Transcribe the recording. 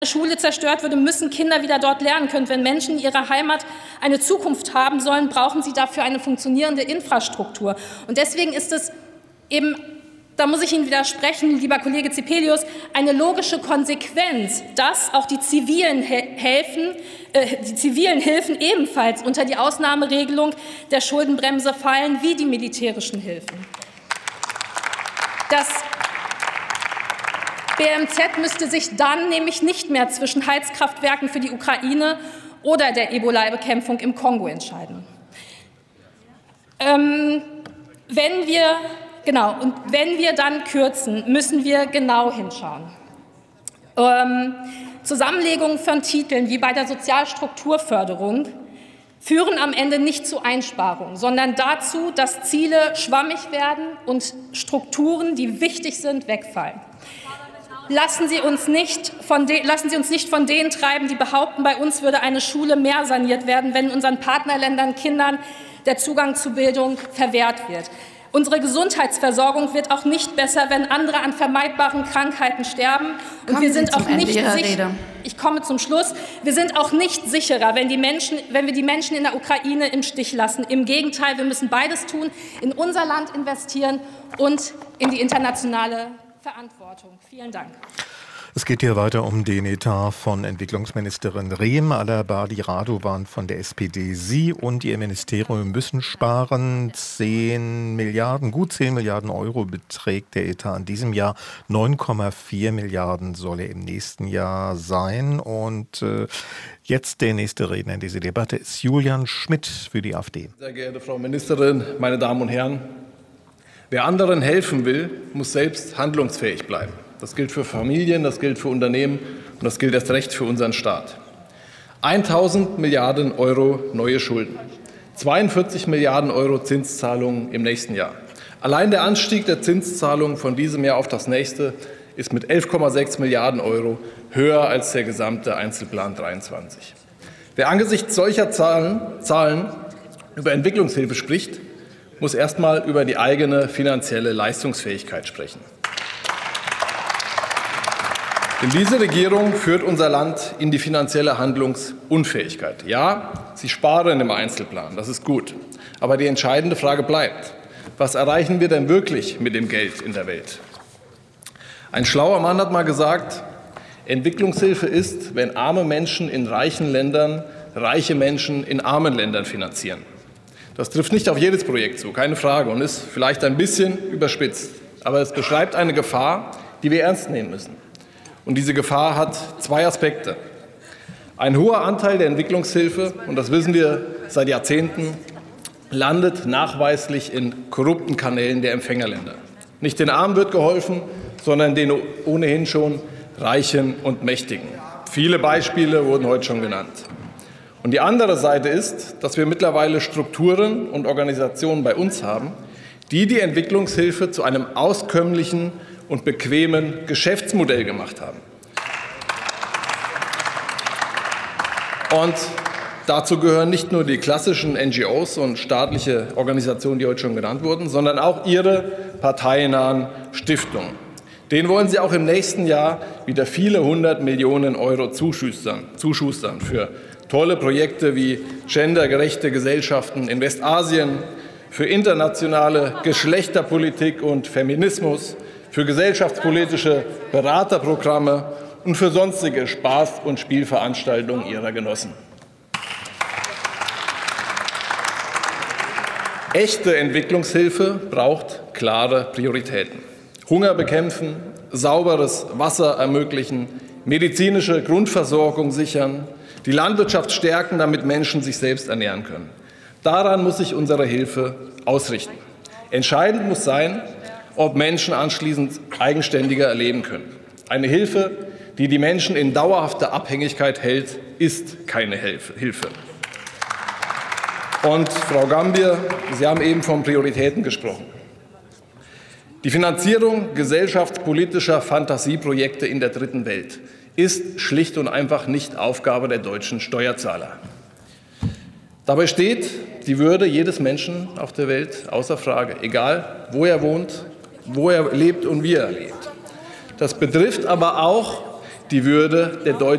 Schule zerstört würde, müssen Kinder wieder dort lernen können. Wenn Menschen in ihrer Heimat eine Zukunft haben sollen, brauchen sie dafür eine funktionierende Infrastruktur. Und deswegen ist es eben, da muss ich Ihnen widersprechen, lieber Kollege Zepelius, eine logische Konsequenz, dass auch die zivilen Hilfen ebenfalls unter die Ausnahmeregelung der Schuldenbremse fallen, wie die militärischen Hilfen. Das BMZ müsste sich dann nämlich nicht mehr zwischen Heizkraftwerken für die Ukraine oder der Ebola-Bekämpfung im Kongo entscheiden. Wenn wir dann kürzen, müssen wir genau hinschauen. Zusammenlegungen von Titeln wie bei der Sozialstrukturförderung führen am Ende nicht zu Einsparungen, sondern dazu, dass Ziele schwammig werden und Strukturen, die wichtig sind, wegfallen. Lassen Sie uns nicht von denen treiben, die behaupten, bei uns würde eine Schule mehr saniert werden, wenn in unseren Partnerländern Kindern der Zugang zu Bildung verwehrt wird. Unsere Gesundheitsversorgung wird auch nicht besser, wenn andere an vermeidbaren Krankheiten sterben. Und wir sind auch nicht sicher. Ich komme zum Schluss. Wir sind auch nicht sicherer, wenn wir die Menschen in der Ukraine im Stich lassen. Im Gegenteil, wir müssen beides tun: in unser Land investieren und in die internationale Verantwortung. Vielen Dank. Es geht hier weiter um den Etat von Entwicklungsministerin Rehm Alabadi Radovan von der SPD. Sie und Ihr Ministerium müssen sparen. Gut 10 Milliarden Euro beträgt der Etat in diesem Jahr. 9,4 Milliarden soll er im nächsten Jahr sein. Und jetzt der nächste Redner in dieser Debatte ist Julian Schmidt für die AfD. Sehr geehrte Frau Ministerin, meine Damen und Herren! Wer anderen helfen will, muss selbst handlungsfähig bleiben. Das gilt für Familien, das gilt für Unternehmen und das gilt erst recht für unseren Staat. 1.000 Milliarden Euro neue Schulden, 42 Milliarden Euro Zinszahlungen im nächsten Jahr. Allein der Anstieg der Zinszahlungen von diesem Jahr auf das nächste ist mit 11,6 Milliarden Euro höher als der gesamte Einzelplan 23. Wer angesichts solcher Zahlen über Entwicklungshilfe spricht, muss erst mal über die eigene finanzielle Leistungsfähigkeit sprechen. Denn diese Regierung führt unser Land in die finanzielle Handlungsunfähigkeit. Ja, sie sparen im Einzelplan, das ist gut. Aber die entscheidende Frage bleibt: Was erreichen wir denn wirklich mit dem Geld in der Welt? Ein schlauer Mann hat mal gesagt, Entwicklungshilfe ist, wenn arme Menschen in reichen Ländern reiche Menschen in armen Ländern finanzieren. Das trifft nicht auf jedes Projekt zu, keine Frage, und ist vielleicht ein bisschen überspitzt. Aber es beschreibt eine Gefahr, die wir ernst nehmen müssen. Und diese Gefahr hat zwei Aspekte. Ein hoher Anteil der Entwicklungshilfe, und das wissen wir seit Jahrzehnten, landet nachweislich in korrupten Kanälen der Empfängerländer. Nicht den Armen wird geholfen, sondern den ohnehin schon Reichen und Mächtigen. Viele Beispiele wurden heute schon genannt. Und die andere Seite ist, dass wir mittlerweile Strukturen und Organisationen bei uns haben, die die Entwicklungshilfe zu einem auskömmlichen und bequemen Geschäftsmodell gemacht haben. Und dazu gehören nicht nur die klassischen NGOs und staatliche Organisationen, die heute schon genannt wurden, sondern auch ihre parteinahen Stiftungen. Denen wollen sie auch im nächsten Jahr wieder viele 100 Millionen Euro zuschustern für tolle Projekte wie gendergerechte Gesellschaften in Westasien, für internationale Geschlechterpolitik und Feminismus, für gesellschaftspolitische Beraterprogramme und für sonstige Spaß- und Spielveranstaltungen ihrer Genossen. Echte Entwicklungshilfe braucht klare Prioritäten. Hunger bekämpfen, sauberes Wasser ermöglichen, medizinische Grundversorgung sichern, die Landwirtschaft stärken, damit Menschen sich selbst ernähren können. Daran muss sich unsere Hilfe ausrichten. Entscheidend muss sein, ob Menschen anschließend eigenständiger leben können. Eine Hilfe, die die Menschen in dauerhafter Abhängigkeit hält, ist keine Hilfe. Und Frau Gambier, Sie haben eben von Prioritäten gesprochen. Die Finanzierung gesellschaftspolitischer Fantasieprojekte in der Dritten Welt ist schlicht und einfach nicht Aufgabe der deutschen Steuerzahler. Dabei steht die Würde jedes Menschen auf der Welt außer Frage, egal wo er wohnt, wo er lebt und wie er lebt. Das betrifft aber auch die Würde der deutschen